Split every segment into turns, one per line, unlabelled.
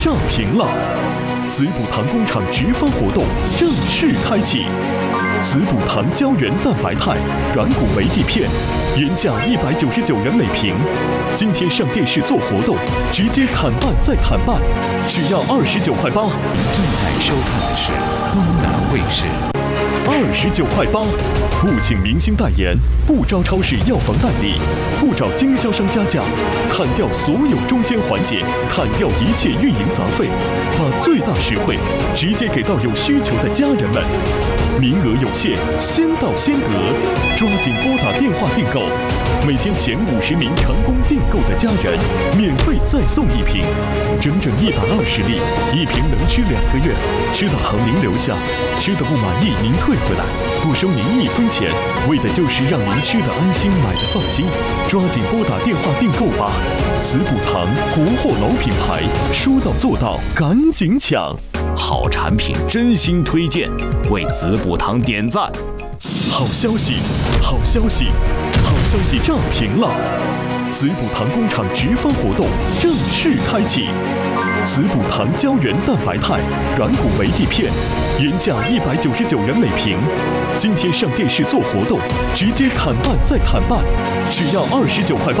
涨停了！滋补堂工厂直发活动正式开启，滋补堂胶原蛋白肽软骨维 D 片，原价199元每瓶，今天上电视做活动，直接砍半再砍半，只要29.8块。
正在收看的是东南卫视。
29.8块，不请明星代言，不招超市药房代理，不找经销商加价，砍掉所有中间环节，砍掉一切运营杂费，把最大实惠直接给到有需求的家人们。名额有限，先到先得，抓紧拨打电话订购。每天前50名成功订购的家人，免费再送1瓶，整整120粒，1瓶能吃2个月，吃的好您留下，吃的不满意您退回来，不收您1分钱，为的就是让您吃的安心，买的放心。抓紧拨打电话订购吧！滋补堂国货老品牌，说到做到，赶紧抢！
好产品真心推荐，为滋补堂点赞。
好消息，好消息，好消息涨停了！滋补堂工厂直发活动正式开启，滋补堂胶原蛋白肽软骨维 D 片，原价199元每瓶，今天上电视做活动，直接砍半再砍半，只要29.8块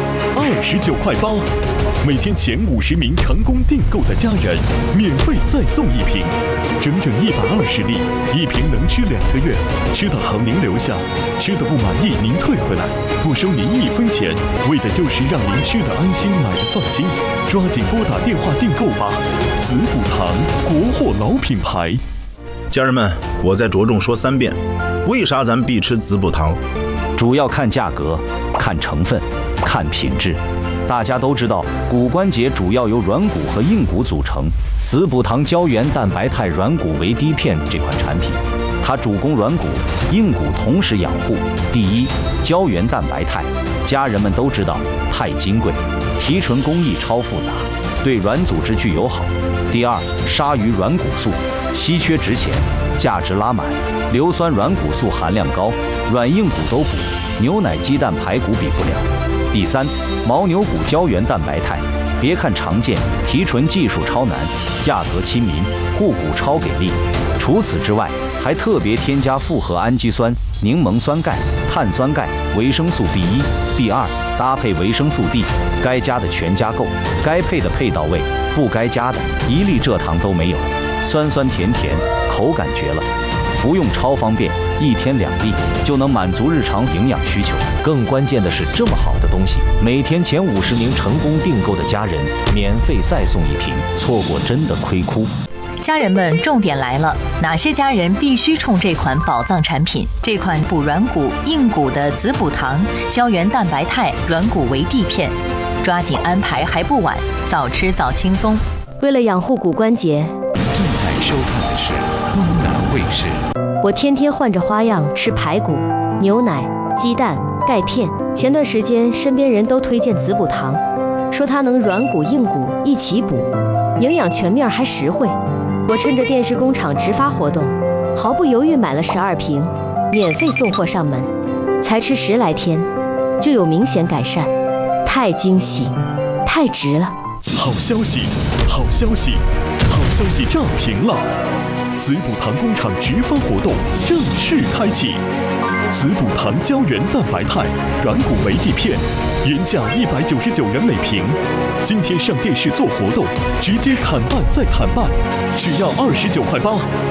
，29.8块。每天前50名成功订购的家人，免费再送1瓶，整整120粒，1瓶能吃2个月，吃的好您留下，吃的不满意您退回来，不收您1分钱，为的就是让您吃的安心，买的放心。抓紧拨打电话订购吧！滋补堂国货老品牌。
家人们，我再着重说3遍，为啥咱必吃滋补堂？
主要看价格，看成分，看品质。大家都知道，骨关节主要由软骨和硬骨组成。滋补堂胶原蛋白肽软骨维 D 片这款产品，它主攻软骨、硬骨同时养护。第一，胶原蛋白肽，家人们都知道太金贵，提纯工艺超复杂，对软组织具有好。第二，鲨鱼软骨素，稀缺值钱，价值拉满，硫酸软骨素含量高，软硬骨都补，牛奶、鸡蛋、排骨比不了。第三，牦牛骨胶原蛋白肽，别看常见，提纯技术超难，价格亲民，护骨超给力。除此之外，还特别添加复合氨基酸、柠檬酸钙、碳酸钙、维生素 B1、B2，搭配维生素 D， 该加的全加够，该配的配到位，不该加的1粒蔗糖都没有，酸酸甜甜，口感绝了。服用超方便，1天2粒就能满足日常营养需求。更关键的是，这么好的东西，每天前50名成功订购的家人，免费再送1瓶，错过真的亏哭。
家人们，重点来了，哪些家人必须冲这款宝藏产品？这款补软骨、硬骨的滋补堂胶原蛋白肽软骨维 D 片，抓紧安排还不晚，早吃早轻松。
为了养护骨关节，
正在收看的是东南卫视。
我天天换着花样吃排骨、牛奶、鸡蛋、钙片。前段时间身边人都推荐滋补堂，说它能软骨硬骨一起补，营养全面还实惠。我趁着电视工厂直发活动，毫不犹豫买了12瓶，免费送货上门，才吃10来天就有明显改善，太惊喜，太值了！
好消息，好消息，好消息涨停了！滋补堂工厂直发活动正式开启，滋补堂胶原蛋白肽软骨维 D 片，原价199元每瓶，今天上电视做活动，直接砍半再砍半，只要29.8块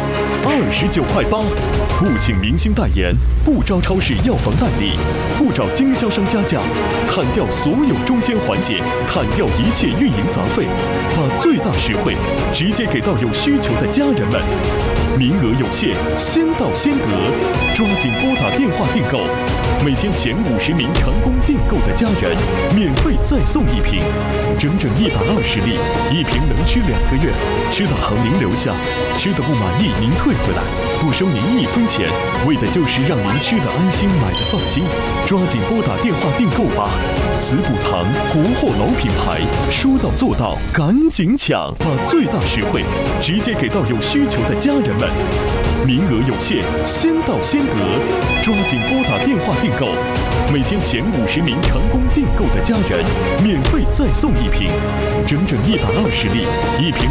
，29.8块。不请明星代言，不招超市药房代理，不找经销商加价，砍掉所有中间环节，砍掉一切运营杂费，把最大实惠直接给到有需求的家人们。名额有限，先到先得，抓紧拨打电话订购。每天前50名成功订购的家人，免费再送1瓶，整整120粒，1瓶能吃2个月，吃的好您留下，吃的不满意您退回来， 不收您1分钱，为的就是让您吃得安心，买得放心。抓紧拨打电话订购吧！子补堂国货老品牌，说到做到，赶紧抢，把最大实惠直接给到有需求的家人们。名额有限，先到先得，抓紧拨打电话订购。每天前50名成功订购的家人，免费再送1瓶，整整120粒，1瓶